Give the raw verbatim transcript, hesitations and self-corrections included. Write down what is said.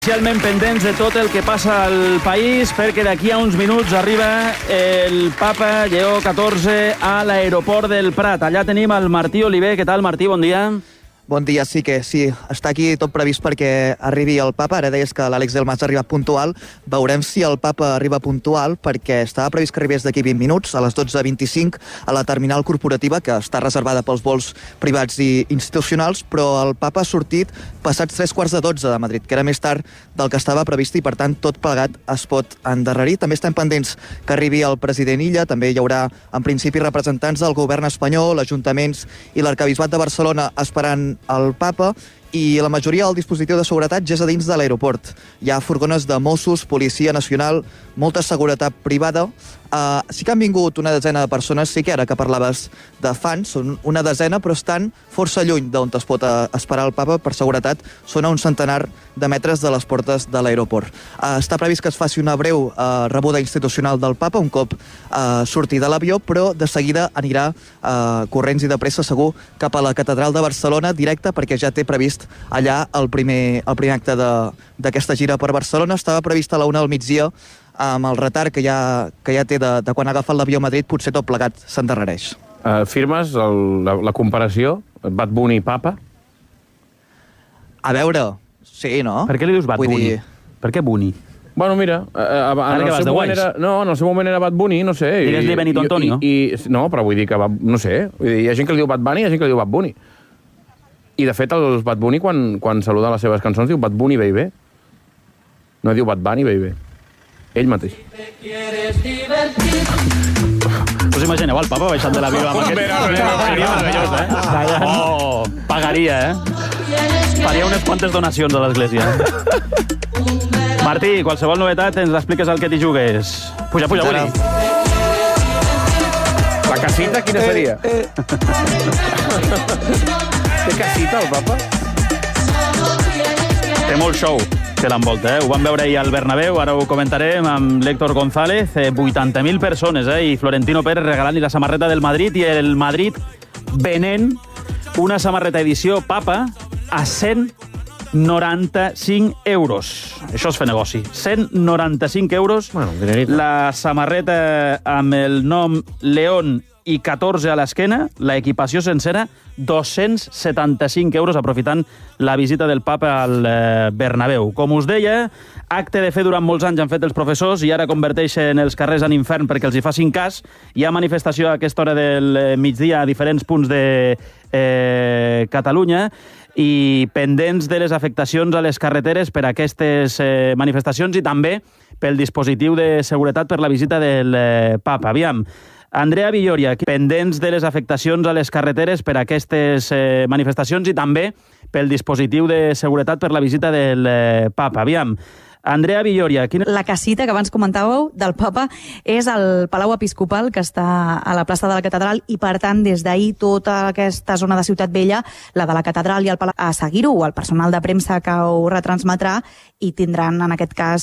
Especialment pendents de tot el que passa al país, perquè d'aquí a uns minuts arriba el papa Lleó catorze a l'aeroport del Prat. Allà tenim el Martí Oliver. Què tal, Martí? Bon dia. Bon dia, sí que sí. Està aquí tot previst perquè arribi el papa. Ara deies que l'Àlex Delmas ha arribat puntual. Veurem si el papa arriba puntual, perquè estava previst que arribés d'aquí vint minuts, a les dotze vint-i-cinc, a la terminal corporativa, que està reservada pels vols privats i institucionals, però el papa ha sortit passats tres quarts de dotze de Madrid, que era més tard del que estava previst i, per tant, tot plegat es pot endarrerir. També estem pendents que arribi el president Illa. També hi haurà, en principi, representants del govern espanyol, ajuntaments i l'arquebisbat de Barcelona esperant el papa, i la majoria del dispositiu de seguretat ja és a dins de l'aeroport. Hi ha furgones de Mossos, Policia Nacional, molta seguretat privada. Uh, sí que han vingut una desena de persones, sí que ara que parlaves de fans, són una desena, però estan força lluny d'on es pot uh, esperar el papa. Per seguretat són a un centenar de metres de les portes de l'aeroport. Uh, està previst que es faci una breu uh, rebuda institucional del papa un cop uh, surti de l'avió, però de seguida anirà uh, corrents i de pressa segur cap a la catedral de Barcelona directe, perquè ja té previst allà el primer, el primer acte d'aquesta gira per Barcelona. Estava previst a la una del migdia, amb el retard que ja, que ja té de, de quan ha agafat l'avió a Madrid, potser tot plegat s'endarrereix. Uh, firmes el, la, la comparació Bad Bunny-Papa? A veure, sí, no? Per què li dius Bad Vull Bunny? dir... Per què Bunny? Bueno, mira, uh, uh, en, el seu moment era, no, en el seu moment era Bad Bunny, no sé. Digues-li Benito Antonio. I, i, no, però vull dir que, va, no sé, vull dir, hi ha gent que li diu Bad Bunny i hi ha gent que li diu Bad Bunny. I, de fet, el Bad Bunny, quan, quan saluda les seves cançons, diu Bad Bunny, baby. No diu Bad Bunny, baby. Ell mateix. Us imagineu el papa baixant de l'avió amb aquest... Seria meravellós, eh? Oh, pagaria, eh? Faria unes quantes donacions a l'església. Martí, qualsevol novetat ens l'expliques al que t'hi jugues. Puja, puja, Willy. La casita, quina seria? Té casita, el papa? Té molt show que l'envolta, eh? Ho vam veure ahir al Bernabéu, ara ho comentarem amb l'Héctor González. Eh, vuitanta mil persones, eh? I Florentino Pérez regalant-li la samarreta del Madrid i el Madrid venent una samarreta edició Papa a cent noranta-cinc euros. Això és fer negoci. cent noranta-cinc euros. Bueno, la samarreta amb el nom León i catorze a l'esquena, la equipació sencera, dos-cents setanta-cinc euros, aprofitant la visita del papa al eh, Bernabéu. Com us deia, acte de fe durant molts anys han fet els professors i ara converteixen els carrers en infern perquè els hi facin cas. Hi ha manifestació a aquesta hora del migdia a diferents punts de eh, Catalunya i pendents de les afectacions a les carreteres per aquestes eh, manifestacions i també pel dispositiu de seguretat per la visita del eh, papa. Aviam, Andrea Villoria, pendents de les afectacions a les carreteres per aquestes eh, manifestacions i també pel dispositiu de seguretat per la visita del eh, papa. Aviam, Andrea Villoria... Quina... La casita que abans comentàveu del papa és el Palau Episcopal, que està a la plaça de la Catedral, i per tant des d'ahir tota aquesta zona de Ciutat Vella, la de la Catedral i el Palau, a seguir-ho, el personal de premsa que ho retransmetrà, i tindran en aquest cas